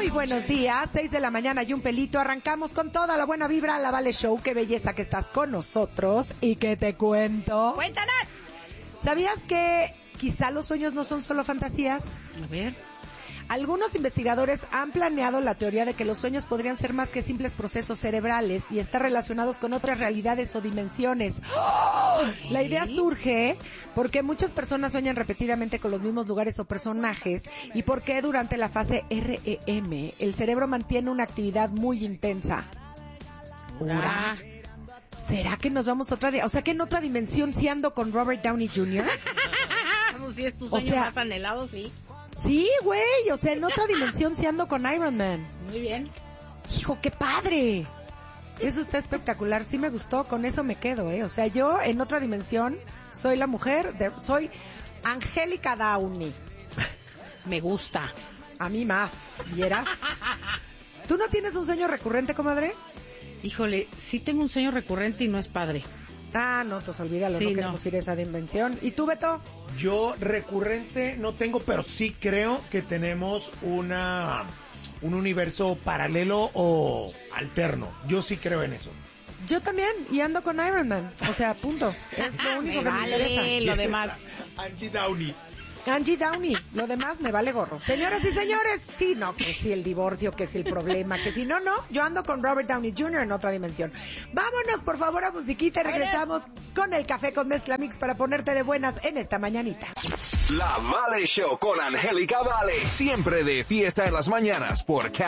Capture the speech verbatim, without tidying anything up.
Muy buenos días, seis de la mañana y un pelito. Arrancamos con toda la buena vibra, la Vale Show. Qué belleza que estás con nosotros. ¿Y qué te cuento? ¡Cuéntanos! ¿Sabías que quizá los sueños no son solo fantasías? A ver. Algunos investigadores han planeado la teoría de que los sueños podrían ser más que simples procesos cerebrales y estar relacionados con otras realidades o dimensiones. ¡Oh! La idea surge porque muchas personas sueñan repetidamente con los mismos lugares o personajes y porque durante la fase R E M el cerebro mantiene una actividad muy intensa. Ura. ¿Será que nos vamos a otra di- o sea que en otra dimensión sí ando con Robert Downey junior? Vamos, si es tu O sueño sea- más anhelado, sí. Sí, güey, o sea, en otra dimensión sí ando con Iron Man. Muy bien. ¡Hijo, qué padre! Eso está espectacular, sí me gustó, con eso me quedo, ¿eh? O sea, yo en otra dimensión soy la mujer, de, soy Angélica Downey. Me gusta. A mí más, ¿vieras? ¿Tú no tienes un sueño recurrente, comadre? Híjole, sí tengo un sueño recurrente y no es padre. Ah, no, pues olvídalo, Sí, no no. queremos ir a esa dimensión. ¿Y tú, Beto? Yo recurrente no tengo, pero sí creo que tenemos una un universo paralelo o alterno. Yo sí creo en eso. Yo también, y ando con Iron Man. O sea, punto. Es lo único Me que me vale interesa. lo demás. Angie Downey. Angie Downey, lo demás me vale gorro. Señoras y señores, sí, no, que si el divorcio, que si el problema, que si no, no, yo ando con Robert Downey junior en otra dimensión. Vámonos, por favor, a musiquita y regresamos con el café con mezcla mix para ponerte de buenas en esta mañanita. La Vale Show con Angélica Vale. Siempre de fiesta en las mañanas por